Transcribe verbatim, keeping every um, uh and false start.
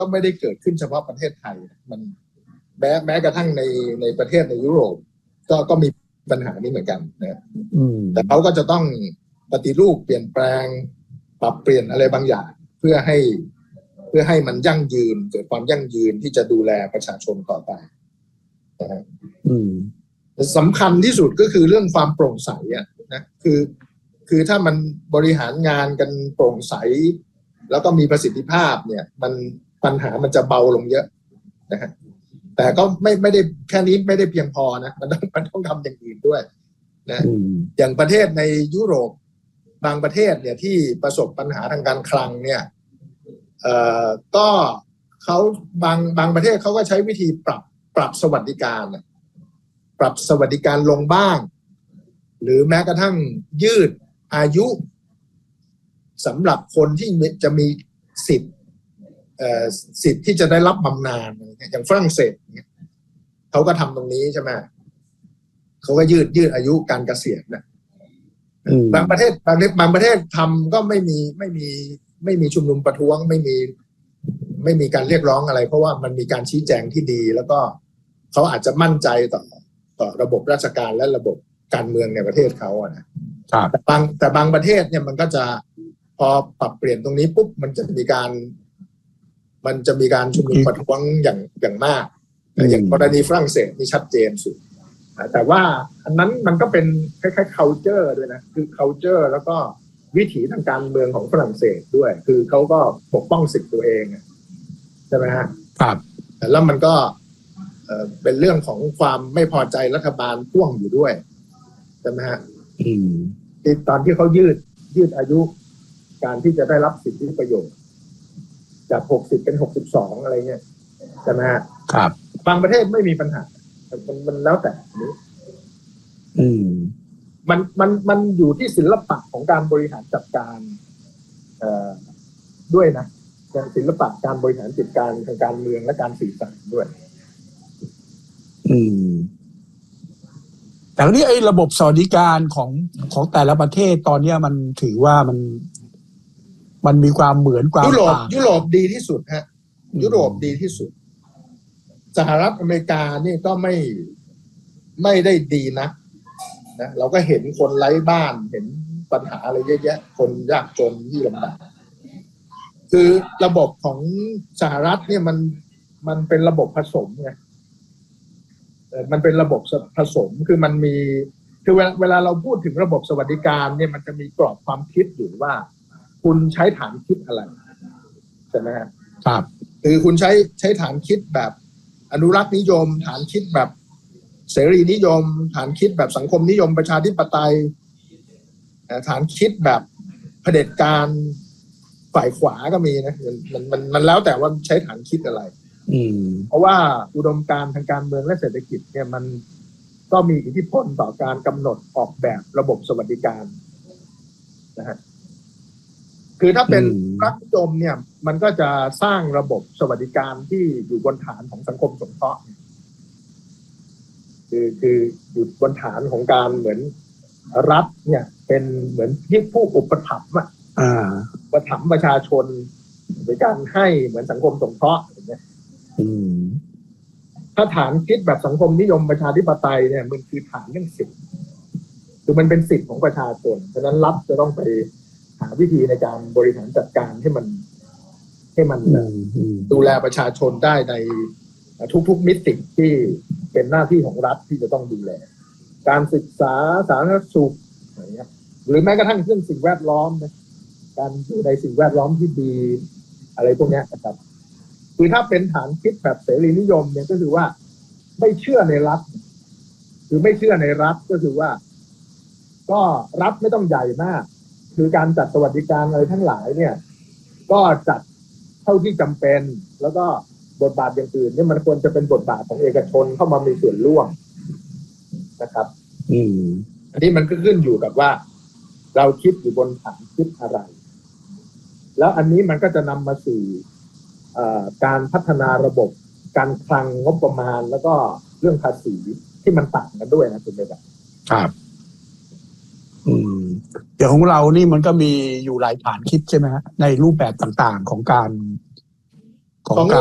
ก็ไม่ได้เกิดขึ้นเฉพาะประเทศไทยมันแม้แม้กระทั่งในในประเทศในยุโรปก็ก็มีปัญหานี้เหมือนกันนะแต่เขาก็จะต้องปฏิรูปเปลี่ยนแปลงปรับเปลี่ยนอะไรบางอย่างเพื่อให้เพื่อให้มันยั่งยืนเกิดความยั่งยืนที่จะดูแลประชาชนต่อไปนะฮะสำคัญที่สุดก็คือเรื่องความโปร่งใสอ่ะนะคือคือถ้ามันบริหารงานกันโปร่งใสแล้วก็มีประสิทธิภาพเนี่ยมันปัญหามันจะเบาลงเยอะนะฮะแต่ก็ไม่ไม่ได้แค่นี้ไม่ได้เพียงพอนะมันต้องมันต้องทำอย่างอื่นด้วยนะอย่างประเทศในยุโรปบางประเทศเนี่ยที่ประสบปัญหาทางการคลังเนี่ยเอ่อก็เขาบางบางประเทศเขาก็ใช้วิธีปรับปรับสวัสดิการปรับสวัสดิการลงบ้างหรือแม้กระทั่งยืดอายุสำหรับคนที่จะมีสิทธิ์เอ่อสิทธิ์ที่จะได้รับบำนาญอย่างฝรั่งเศสเนี่ยเขาก็ทำตรงนี้ใช่ไหมเขาก็ยืดยืดอายุการเกษียณนะบางประเทศบางบางประเทศทำก็ไม่มีไม่มีไม่มีชุมนุมประท้วงไม่มีไม่มีการเรียกร้องอะไรเพราะว่ามันมีการชี้แจงที่ดีแล้วก็เขาอาจจะมั่นใจต่อต่อระบบราชการและระบบการเมืองในประเทศเขาอะนะแต่บางแต่บางประเทศเนี่ยมันก็จะพอปรับเปลี่ยนตรงนี้ปุ๊บมันจะมีการมันจะมีการชุมนุมประท้วงอย่างอย่างมากอย่างกรณีฝรั่งเศสนี่ชัดเจนสุดแต่ว่าอันนั้นมันก็เป็นคล้ายๆ culture ด้วยนะคือ culture แล้วก็วิถีทางการเมืองของฝรั่งเศสด้วยคือเขาก็ปกป้องสิทธิตัวเองใช่ไหมฮะครับแล้วมันก็เป็นเรื่องของความไม่พอใจรัฐบาลพ่วงอยู่ด้วยใช่ไหมฮะที่ตอนที่เขายืดยืดอายุการที่จะได้รับสิทธิประโยชน์จากหกสิบเป็นหกสิบสองอะไรเงี้ยใช่ไหมฮะครับบางประเทศไม่มีปัญหามันมันแล้วแต่นี้อืมมันมันมันอยู่ที่ศิลปะของการบริหารจัดการเอ่อด้วยนะอย่างศิลปะการบริหารจัดการทางการเมืองและการสื่อสารด้วยอืมแต่นี่ไอ้ระบบสวัสดิการของของแต่ละประเทศตอนนี้มันถือว่ามันมันมีความเหมือนความยุโรปต่างยุโรปดีที่สุดฮะยุโรปดีที่สุดสหรัฐอเมริกานี่ก็ไม่ไม่ได้ดีนะนะเราก็เห็นคนไร้บ้านเห็นปัญหาอะไรเยอะแยะคนยากจนที่ลำบากคือระบบของสหรัฐเนี่ยมันมันเป็นระบบผสมไงมันเป็นระบบผสมคือมันมีคือเวลาเวลาเราพูดถึงระบบสวัสดิการเนี่ยมันจะมีกรอบความคิดอยู่ว่าคุณใช้ฐานคิดอะไรใช่ไหมครับครับคือคุณใช้ใช้ฐานคิดแบบอนุรักษ์นิยมฐานคิดแบบเสรีนิยมฐานคิดแบบสังคมนิยมประชาธิปไตยฐานคิดแบบเผด็จการฝ่ายขวาก็มีนะมันมันมันแล้วแต่ว่าใช้ฐานคิดอะไรเพราะว่าอุดมการณ์ทางการเมืองและเศรษฐกิจเนี่ยมันก็มีอิทธิพลต่อการกำหนดออกแบบระบบสวัสดิการนะฮะคือถ้าเป็นรัฐนิยมเนี่ยมันก็จะสร้างระบบสวัสดิการที่อยู่บนฐานของสังคมสงเคราะห์คือคืออยู่บนฐานของการเหมือนรัฐเนี่ยเป็นเหมือนที่ผู้อุปถัมภ์อ่ะอุปถัมภ์ประชาชนโดยการให้เหมือนสังคมสงเคราะห์อย่างเงี้ยถ้าฐานคิดแบบสังคมนิยมประชาธิปไตยเนี่ยมันคือฐานเรื่องสิทธิ์คือมันเป็นสิทธิ์ของประชาชนฉะนั้นรัฐจะต้องไปหาวิธีในการบริหารจัดการให้มันให้มันดูแลประชาชนได้ในทุกๆมิติที่เป็นหน้าที่ของรัฐที่จะต้องดูแลการศึกษาสาธารณสุขอะไรเงี้ยหรือแม้กระทั่งเรื่องสิ่งแวดล้อมนะการอยู่ในสิ่งแวดล้อมที่ดีอะไรพวกนี้นะครับคือถ้าเป็นฐานคิดแบบเสรีนิยมเนี่ยก็คือว่าไม่เชื่อในรัฐคือไม่เชื่อในรัฐก็คือว่าก็รัฐไม่ต้องใหญ่มากคือการจัดสวัสดิการอะไรทั้งหลายเนี่ยก็จัดเท่าที่จำเป็นแล้วก็บทบาทอย่างอื่นเนี่ยมันควรจะเป็นบทบาทของเอกชนเข้ามามีส่วนร่วมนะครับอืมอันนี้มันก็ขึ้นอยู่กับว่าเราคิดอยู่บนฐานคิดอะไรแล้วอันนี้มันก็จะนำมาสู่การพัฒนาระบบการคลังงบประมาณแล้วก็เรื่องภาษีที่มันต่างกันด้วยนะคุณเบย์ครับอืมอย่างของเรานี่มันก็มีอยู่หลายฐานคิดใช่ไหมฮะในรูปแบบต่างๆของการของของการ